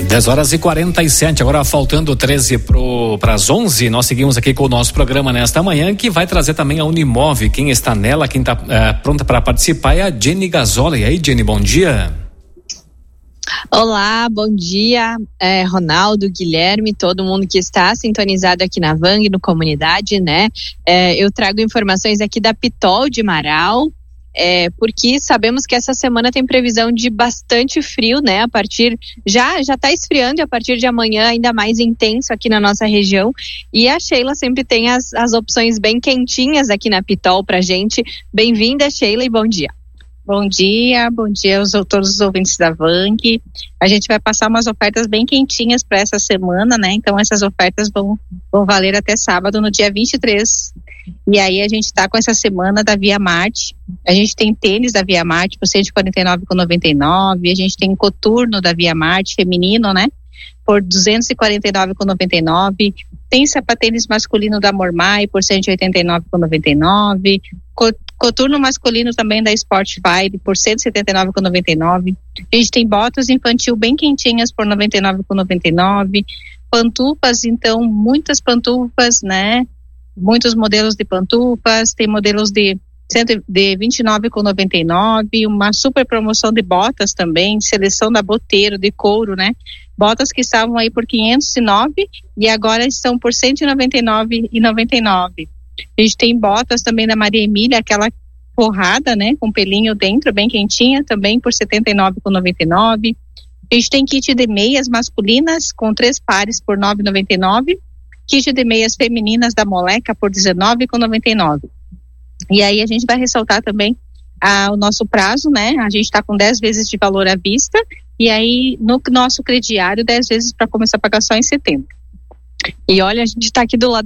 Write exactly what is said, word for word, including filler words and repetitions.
dez horas e quarenta e sete, agora faltando treze para as onze, nós seguimos aqui com o nosso programa nesta manhã, que vai trazer também a Unimove. Quem está nela, quem está é, pronta para participar é a Jenny Gazola. E aí, Jenny, bom dia. Olá, bom dia, é, Ronaldo, Guilherme, todo mundo que está sintonizado aqui na Vang, no Comunidade, né? É, eu trago informações aqui da Pitol de Marau. É, porque sabemos que essa semana tem previsão de bastante frio, né? A partir, já já está esfriando e a partir de amanhã ainda mais intenso aqui na nossa região. E a Sheila sempre tem as, as opções bem quentinhas aqui na Pitol pra gente. Bem-vinda, Sheila, e bom dia. Bom dia, bom dia aos todos os ouvintes da Vang. A gente vai passar umas ofertas bem quentinhas para essa semana, né? Então essas ofertas vão, vão valer até sábado, no dia vinte e três. E aí a gente está com essa semana da Via Marte. A gente tem tênis da Via Marte por cento e quarenta e nove reais e noventa e nove centavos. A gente tem coturno da Via Marte feminino, né? Por duzentos e quarenta e nove reais e noventa e nove centavos. Tem sapatênis masculino da Mormai por cento e oitenta e nove reais e noventa e nove centavos. Coturno masculino também da Sportfire por cento e setenta e nove reais e noventa e nove centavos. A gente tem botas infantil bem quentinhas por noventa e nove reais e noventa e nove centavos. Pantufas, então, muitas pantufas, né? Muitos modelos de pantufas, tem modelos de, de vinte e nove reais e noventa e nove centavos, uma super promoção de botas também, seleção da Boteiro de couro, né? Botas que estavam aí por quinhentos e nove reais e agora estão por cento e noventa e nove reais e noventa e nove centavos. A gente tem botas também da Maria Emília, aquela forrada, né, com pelinho dentro, bem quentinha, também por setenta e nove reais e noventa e nove centavos. A gente tem kit de meias masculinas com três pares por nove reais e noventa e nove centavos. Kit de meias femininas da Moleca por dezenove reais e noventa e nove centavos. E aí a gente vai ressaltar também ah, o nosso prazo, né? A gente está com dez vezes de valor à vista e aí no nosso crediário dez vezes para começar a pagar só em setembro. E olha, a gente está aqui do lado